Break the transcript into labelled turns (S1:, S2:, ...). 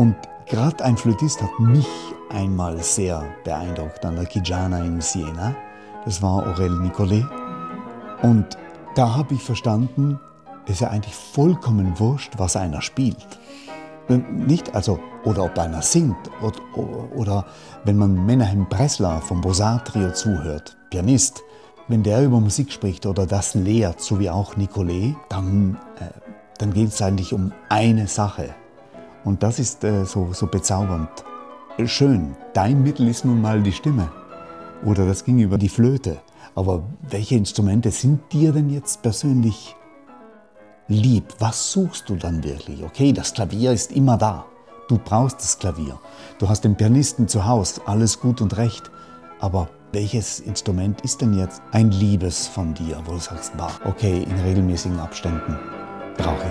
S1: Und gerade ein Flötist hat mich einmal sehr beeindruckt an der Chigiana in Siena. Das war Aurel Nicolet. Und da habe ich verstanden, es ist ja eigentlich vollkommen wurscht, was einer spielt. Nicht, also, oder ob einer singt, oder wenn man Menahem Bresla vom Beaux-Arts-Trio zuhört, Pianist, wenn der über Musik spricht oder das lehrt, so wie auch Nicolet, dann geht es eigentlich um eine Sache. Und das ist so bezaubernd. Schön, dein Mittel ist nun mal die Stimme. Oder das ging über die Flöte. Aber welche Instrumente sind dir denn jetzt persönlich lieb? Was suchst du dann wirklich? Okay, das Klavier ist immer da. Du brauchst das Klavier. Du hast den Pianisten zu Hause, alles gut und recht. Aber welches Instrument ist denn jetzt ein Liebes von dir, wo du sagst, okay, in regelmäßigen Abständen brauche ich